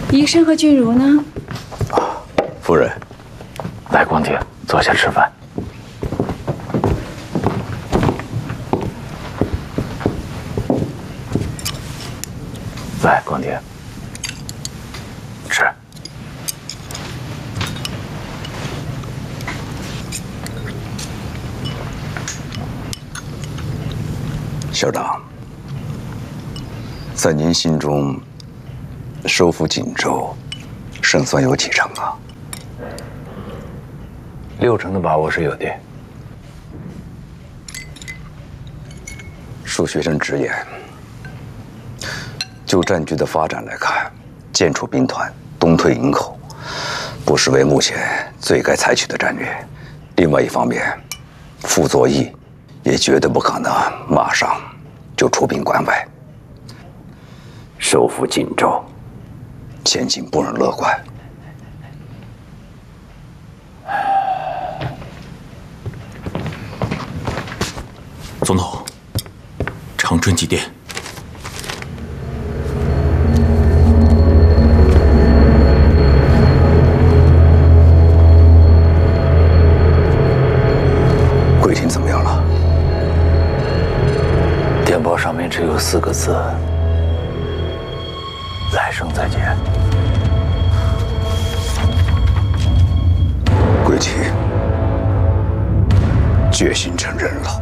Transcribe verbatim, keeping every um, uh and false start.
医生和君如呢？ 啊，夫人， 来，光景，坐下吃饭。来，光景，吃。 校长，在您心中，收复锦州，胜算有几成啊？ 六成的把握是有的。 恕学生直言，就战局的发展来看，建楚兵团东退营口，不失为目前最该采取的战略。另外一方面，傅作义也绝对不可能马上就出兵关外。收复锦州，前景不容乐观。 总统，长春急电。 桂婷怎么样了？ 电报上面只有四个字：来生再见。 桂婷决心成人了。